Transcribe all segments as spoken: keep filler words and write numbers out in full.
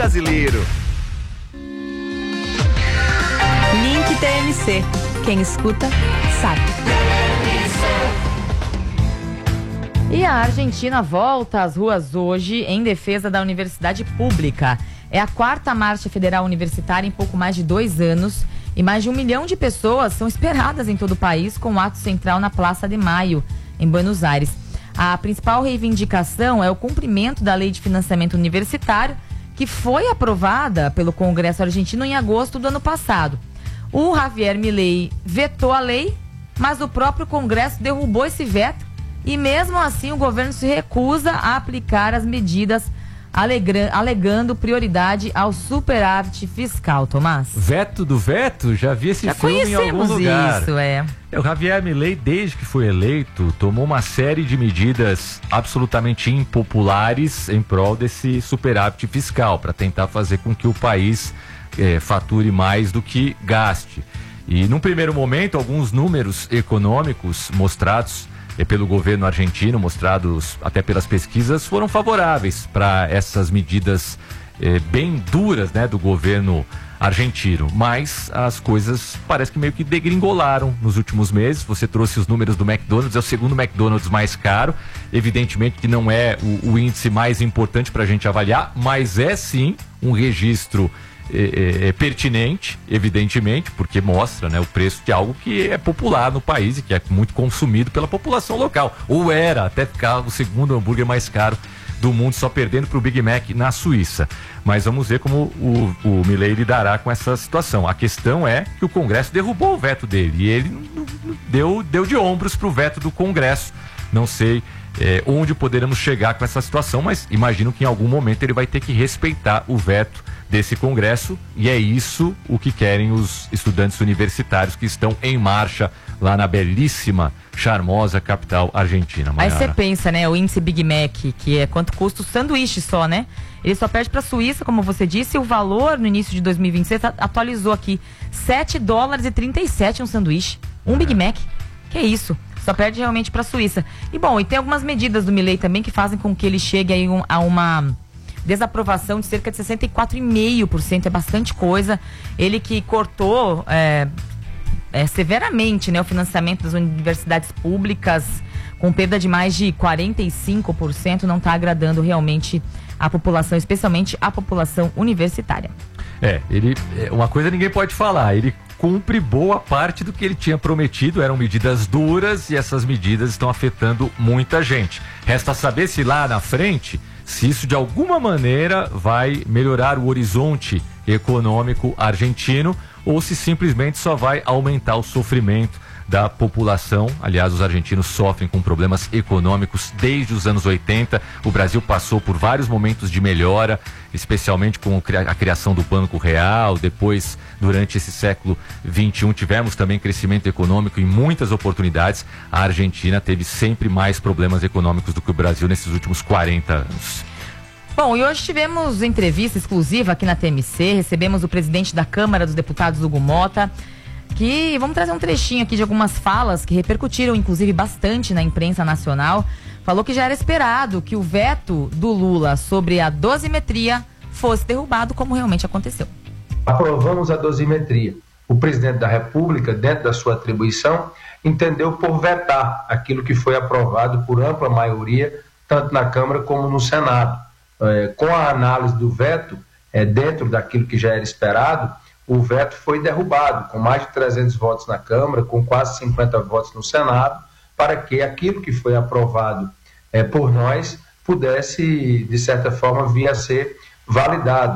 brasileiro. Link T M C. Quem escuta, sabe. E a Argentina volta às ruas hoje em defesa da universidade pública. É a quarta marcha federal universitária em pouco mais de dois anos e mais de um milhão de pessoas são esperadas em todo o país com o ato central na Praça de Maio, em Buenos Aires. A principal reivindicação é o cumprimento da Lei de Financiamento Universitário, que foi aprovada pelo Congresso argentino em agosto do ano passado. O Javier Milei vetou a lei, mas o próprio Congresso derrubou esse veto e mesmo assim o governo se recusa a aplicar as medidas alegando prioridade ao superávit fiscal, Tomás. Veto do veto? Já vi esse Já filme em algum lugar. Isso, é. é. O Javier Milei, desde que foi eleito, tomou uma série de medidas absolutamente impopulares em prol desse superávit fiscal, para tentar fazer com que o país é, fature mais do que gaste. E num primeiro momento, alguns números econômicos mostrados pelo governo argentino, mostrados até pelas pesquisas, foram favoráveis para essas medidas eh, bem duras, né, do governo argentino. Mas as coisas parece que meio que degringolaram nos últimos meses. Você trouxe os números do McDonald's, é o segundo McDonald's mais caro. Evidentemente que não é o, o índice mais importante para a gente avaliar, mas é sim um registro É, é, é pertinente, evidentemente, porque mostra, né, o preço de algo que é popular no país e que é muito consumido pela população local. Ou era, até ficar o segundo hambúrguer mais caro do mundo, só perdendo para o Big Mac na Suíça. Mas vamos ver como o, o Milei lidará com essa situação. A questão é que o Congresso derrubou o veto dele e ele deu, deu de ombros para o veto do Congresso. Não sei é, onde poderemos chegar com essa situação, mas imagino que em algum momento ele vai ter que respeitar o veto desse Congresso, e é isso o que querem os estudantes universitários que estão em marcha lá na belíssima, charmosa capital argentina. Aí você pensa, né, o índice Big Mac, que é quanto custa o sanduíche só, né? Ele só perde para a Suíça, como você disse, e o valor no início de dois mil e vinte e seis atualizou aqui, sete dólares e trinta e sete um sanduíche, um é. Big Mac, que é isso? Só perde realmente para a Suíça. E bom, e tem algumas medidas do Milei também que fazem com que ele chegue aí um, a uma desaprovação de cerca de sessenta e quatro vírgula cinco por cento, é bastante coisa. Ele que cortou é, é, severamente, né, o financiamento das universidades públicas, com perda de mais de quarenta e cinco por cento, não está agradando realmente a população, especialmente a população universitária. É, ele, uma coisa ninguém pode falar, ele cumpre boa parte do que ele tinha prometido, eram medidas duras e essas medidas estão afetando muita gente. Resta saber se lá na frente, se isso de alguma maneira vai melhorar o horizonte econômico argentino ou se simplesmente só vai aumentar o sofrimento da população. Aliás, os argentinos sofrem com problemas econômicos desde os anos oitenta. O Brasil passou por vários momentos de melhora, especialmente com a criação do Banco Real. Depois, durante esse século vinte e um, tivemos também crescimento econômico e muitas oportunidades. A Argentina teve sempre mais problemas econômicos do que o Brasil nesses últimos quarenta anos. Bom, e hoje tivemos entrevista exclusiva aqui na T M C, recebemos o presidente da Câmara dos Deputados, Hugo Mota, que vamos trazer um trechinho aqui de algumas falas que repercutiram inclusive bastante na imprensa nacional. Falou que já era esperado que o veto do Lula sobre a dosimetria fosse derrubado, como realmente aconteceu. Aprovamos a dosimetria. O presidente da República, dentro da sua atribuição, entendeu por vetar aquilo que foi aprovado por ampla maioria, tanto na Câmara como no Senado. É, com a análise do veto, é, dentro daquilo que já era esperado, o veto foi derrubado, com mais de trezentos votos na Câmara, com quase cinquenta votos no Senado, para que aquilo que foi aprovado é, por nós pudesse, de certa forma, vir a ser validado.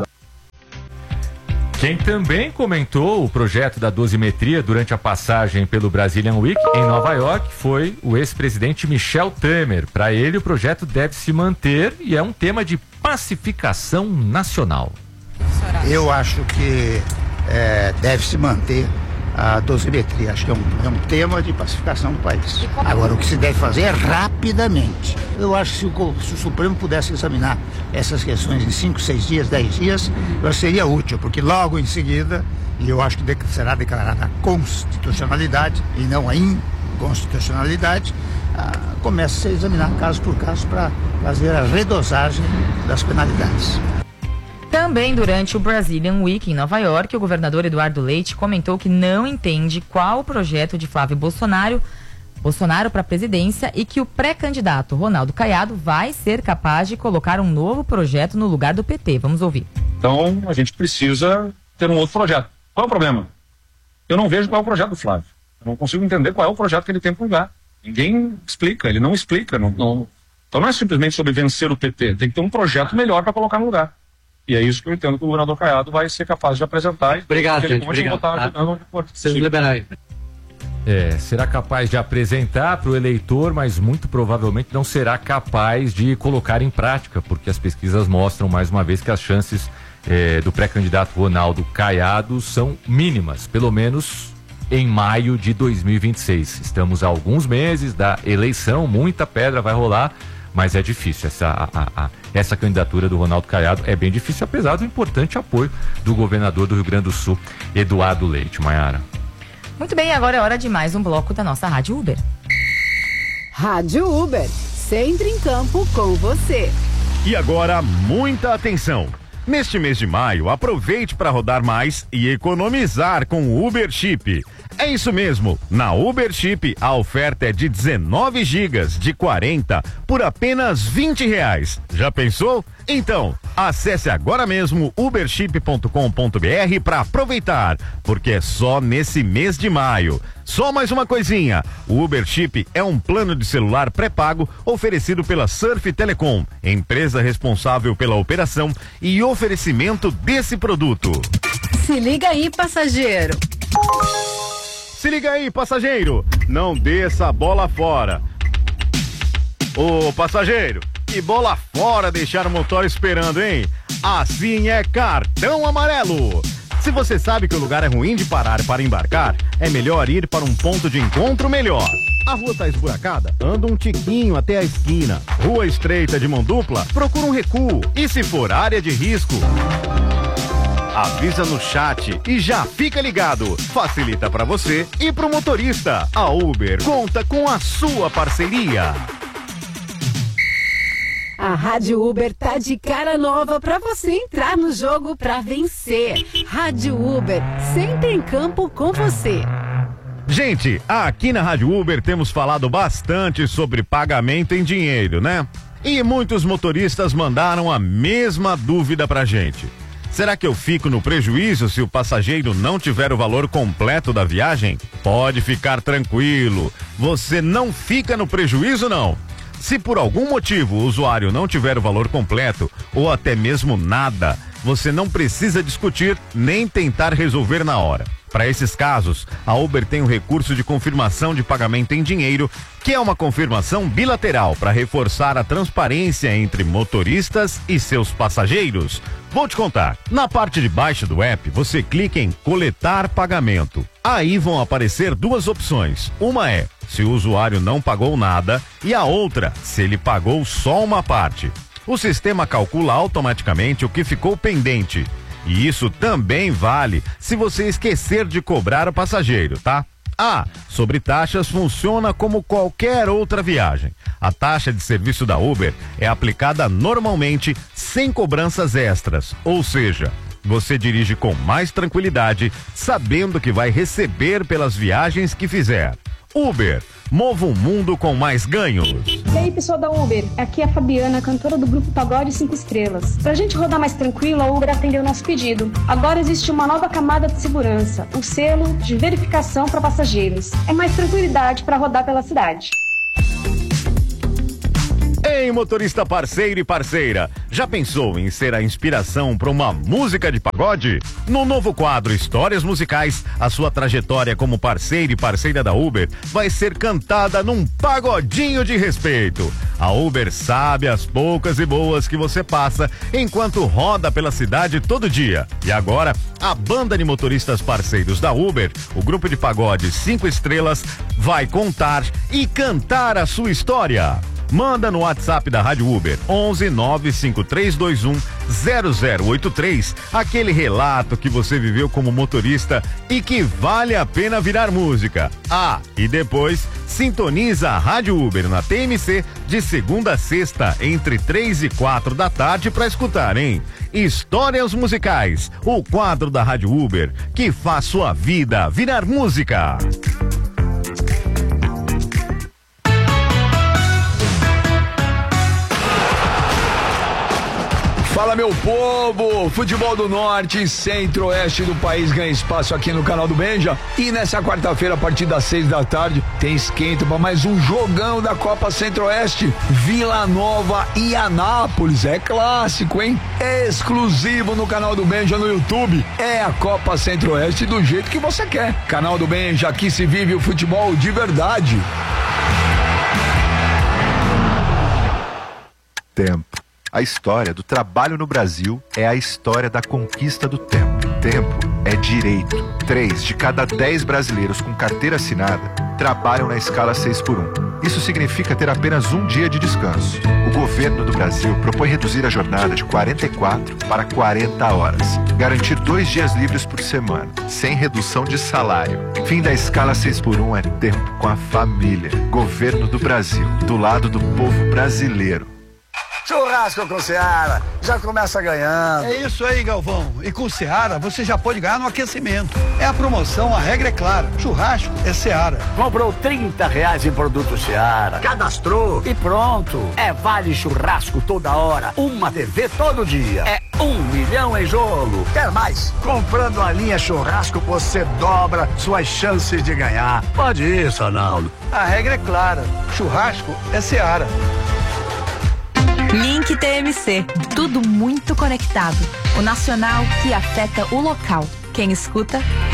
Quem também comentou o projeto da dosimetria durante a passagem pelo Brazilian Week em Nova York foi o ex-presidente Michel Temer. Para ele, o projeto deve se manter e é um tema de pacificação nacional. Eu acho que é, deve se manter a dosimetria. Acho que é um, é um tema de pacificação do país. Agora, o que se deve fazer é rapidamente. Eu acho que se o, se o Supremo pudesse examinar essas questões em cinco, seis dias, dez dias, eu acho que seria útil, porque logo em seguida, e eu acho que de, será declarada a constitucionalidade e não a inconstitucionalidade, ah, começa a se examinar caso por caso para fazer a redosagem das penalidades. Também durante o Brazilian Week em Nova York, o governador Eduardo Leite comentou que não entende qual o projeto de Flávio Bolsonaro, Bolsonaro para a presidência e que o pré-candidato Ronaldo Caiado vai ser capaz de colocar um novo projeto no lugar do P T. Vamos ouvir. Então a gente precisa ter um outro projeto. Qual é o problema? Eu não vejo qual é o projeto do Flávio. Eu não consigo entender qual é o projeto que ele tem para o lugar. Ninguém explica, ele não explica. Não, não... Então não é simplesmente sobre vencer o P T, tem que ter um projeto melhor para colocar no lugar. E é isso que eu entendo que o governador Caiado vai ser capaz de apresentar. Obrigado, gente. Obrigado. Botar, ah, Vocês me liberam aí. É, será capaz de apresentar para o eleitor, mas muito provavelmente não será capaz de colocar em prática, porque as pesquisas mostram mais uma vez que as chances é, do pré-candidato Ronaldo Caiado são mínimas, pelo menos em maio de dois mil e vinte e seis. Estamos a alguns meses da eleição, muita pedra vai rolar, mas é difícil. Essa, a, a, essa candidatura do Ronaldo Caiado é bem difícil, apesar do importante apoio do governador do Rio Grande do Sul, Eduardo Leite. Maiara. Muito bem, agora é hora de mais um bloco da nossa Rádio Uber. Rádio Uber, sempre em campo com você. E agora, muita atenção. Neste mês de maio, aproveite para rodar mais e economizar com o Uber Chip. É isso mesmo, na Uber Chip a oferta é de dezenove gigas de quarenta por apenas vinte reais. Já pensou? Então, acesse agora mesmo uberchip ponto com ponto br para aproveitar, porque é só nesse mês de maio. Só mais uma coisinha, o Uber Chip é um plano de celular pré-pago oferecido pela Surf Telecom, empresa responsável pela operação e oferecimento desse produto. Se liga aí, passageiro. Se liga aí, passageiro, não desça a bola fora. Ô, passageiro, que bola fora deixar o motor esperando, hein? Assim é cartão amarelo. Se você sabe que o lugar é ruim de parar para embarcar, é melhor ir para um ponto de encontro melhor. A rua tá esburacada? Anda um tiquinho até a esquina. Rua estreita de mão dupla? Procura um recuo. E se for área de risco, avisa no chat e já fica ligado. Facilita para você e pro motorista. A Uber conta com a sua parceria. A Rádio Uber tá de cara nova pra você entrar no jogo pra vencer. Rádio Uber, sempre em campo com você. Gente, aqui na Rádio Uber temos falado bastante sobre pagamento em dinheiro, né? E muitos motoristas mandaram a mesma dúvida pra gente. Será que eu fico no prejuízo se o passageiro não tiver o valor completo da viagem? Pode ficar tranquilo, você não fica no prejuízo não. Se por algum motivo o usuário não tiver o valor completo ou até mesmo nada, você não precisa discutir nem tentar resolver na hora. Para esses casos, a Uber tem um recurso de confirmação de pagamento em dinheiro, que é uma confirmação bilateral para reforçar a transparência entre motoristas e seus passageiros. Vou te contar. Na parte de baixo do app, você clica em coletar pagamento. Aí vão aparecer duas opções. Uma é se o usuário não pagou nada e a outra se ele pagou só uma parte. O sistema calcula automaticamente o que ficou pendente. E isso também vale se você esquecer de cobrar o passageiro, tá? Ah, sobre taxas, funciona como qualquer outra viagem. A taxa de serviço da Uber é aplicada normalmente sem cobranças extras, ou seja, você dirige com mais tranquilidade, sabendo que vai receber pelas viagens que fizer. Uber, mova um mundo com mais ganhos. E aí, pessoal da Uber, aqui é a Fabiana, cantora do grupo Pagode cinco Estrelas. Pra gente rodar mais tranquilo, a Uber atendeu o nosso pedido. Agora existe uma nova camada de segurança, o selo de verificação para passageiros. É mais tranquilidade para rodar pela cidade. Ei, motorista parceiro e parceira, já pensou em ser a inspiração para uma música de pagode? No novo quadro Histórias Musicais, a sua trajetória como parceiro e parceira da Uber vai ser cantada num pagodinho de respeito. A Uber sabe as poucas e boas que você passa enquanto roda pela cidade todo dia. E agora, a banda de motoristas parceiros da Uber, o grupo de pagode cinco Estrelas, vai contar e cantar a sua história. Manda no WhatsApp da Rádio Uber onze nove cinco três dois um zero zero oito três, aquele relato que você viveu como motorista e que vale a pena virar música. Ah, e depois sintoniza a Rádio Uber na T M C de segunda a sexta, entre três e quatro da tarde para escutar, hein? Histórias Musicais, o quadro da Rádio Uber que faz sua vida virar música. Fala, meu povo! Futebol do Norte e Centro-Oeste do país ganha espaço aqui no canal do Benja. E nessa quarta-feira, a partir das seis da tarde, tem esquenta para mais um jogão da Copa Centro-Oeste. Vila Nova e Anápolis. É clássico, hein? É exclusivo no canal do Benja no YouTube. É a Copa Centro-Oeste do jeito que você quer. Canal do Benja, aqui se vive o futebol de verdade. Tempo. A história do trabalho no Brasil é a história da conquista do tempo. Tempo é direito. Três de cada dez brasileiros com carteira assinada trabalham na escala seis por um. Isso significa ter apenas um dia de descanso. O governo do Brasil propõe reduzir a jornada de quarenta e quatro para quarenta horas. Garantir dois dias livres por semana, sem redução de salário. Fim da escala seis por um é tempo com a família. Governo do Brasil, do lado do povo brasileiro. Churrasco com Seara, já começa ganhando. É isso aí, Galvão. E com Seara, você já pode ganhar no aquecimento. É a promoção, a regra é clara. Churrasco é Seara. Comprou trinta reais em produto Seara, cadastrou e pronto. É vale churrasco toda hora, uma T V todo dia. É um milhão em jogo. Quer mais? Comprando a linha churrasco, você dobra suas chances de ganhar. Pode ir, Sanaldo. A regra é clara. Churrasco é Seara. Link T M C, tudo muito conectado. O nacional que afeta o local. Quem escuta,